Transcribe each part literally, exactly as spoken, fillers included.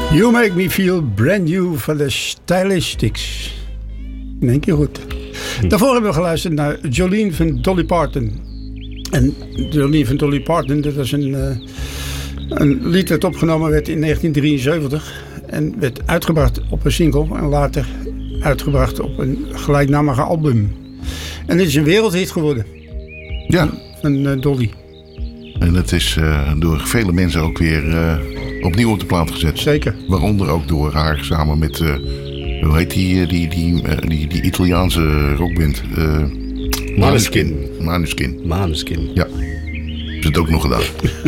You Make Me Feel Brand New van de Stylistics. In één keer goed. Daarvoor hebben we geluisterd naar Jolene van Dolly Parton. En Jolene van Dolly Parton, dat was een, uh, een lied dat opgenomen werd in negentien drieënzeventig. En werd uitgebracht op een single en later uitgebracht op een gelijknamige album. En dit is een wereldhit geworden. Ja. Van uh, Dolly. En het is uh, door vele mensen ook weer uh, opnieuw op de plaat gezet. Zeker. Waaronder ook door haar samen met, uh, hoe heet die, die, die, uh, die, die Italiaanse rockband? Uh, Maneskin. Maneskin. Maneskin. Ja. Is het ook nog gedaan.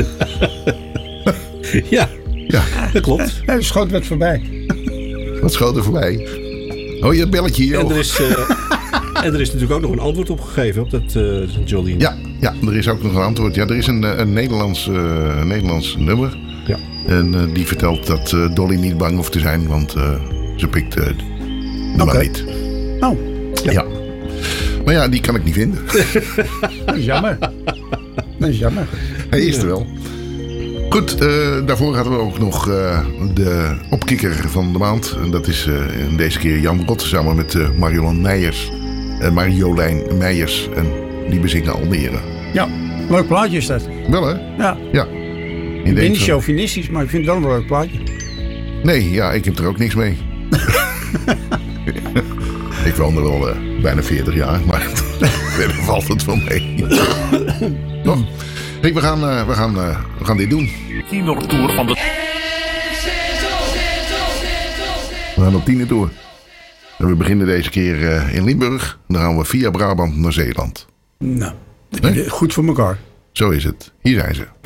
Ja. Ja. Dat klopt. Ja, er schoot wat voorbij. Wat schoot er voorbij? Oh, je hebt belletje hier. En er is... Uh, En er is natuurlijk ook nog een antwoord op gegeven op dat uh, Jolene. Ja, ja, er is ook nog een antwoord. Ja, er is een, een, Nederlands, uh, een Nederlands nummer. Ja. En uh, die vertelt dat uh, Dolly niet bang hoeft te zijn, want uh, ze pikt uh, de man okay. niet. Oh. Ja. ja. Maar ja, die kan ik niet vinden. Dat is jammer. Dat is jammer. Hij is er wel. Goed, uh, daarvoor hadden we ook nog uh, de opkikker van de maand. En dat is uh, deze keer Jan Rot samen met uh, Marjolein Meijers. Uh, Marjolein Meijers. En die bezingen Almere. Ja, leuk plaatje is dat. Wel hè? Ja. Ja. Ik ben niet chauvinistisch, maar ik vind het wel een leuk plaatje. Nee, ja, ik heb er ook niks mee. Ik woon er al uh, bijna veertig jaar, maar verder valt het wel mee. Toch? Hey, we gaan, uh, we, gaan, uh, we gaan dit doen. Tienertour van de... We gaan op tienertour. En we beginnen deze keer uh, in Limburg. En dan gaan we via Brabant naar Zeeland. Nou, nee? Goed voor elkaar. Zo is het. Hier zijn ze.